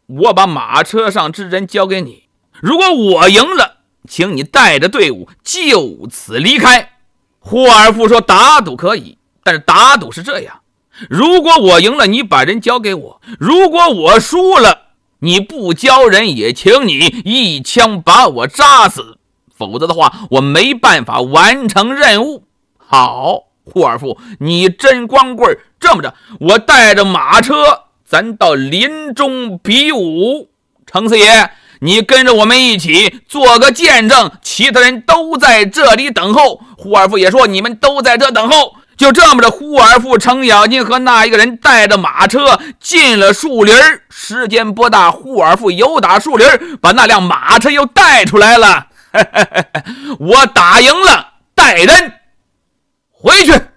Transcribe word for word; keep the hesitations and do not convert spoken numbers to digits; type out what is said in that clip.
我把马车上之人交给你，如果我赢了，请你带着队伍就此离开。霍尔夫说打赌可以，但是打赌是这样，如果我赢了，你把人交给我，如果我输了，你不交人也请你一枪把我扎死，否则的话我没办法完成任务。好，霍尔夫，你真光棍，这么着，我带着马车咱到林中比武。程四爷，你跟着我们一起做个见证，其他人都在这里等候。霍尔夫也说你们都在这等候。就这么着，霍尔夫、程咬金和那一个人带着马车进了树林，时间不大，霍尔夫由打树林把那辆马车又带出来了。我打赢了，带人回去。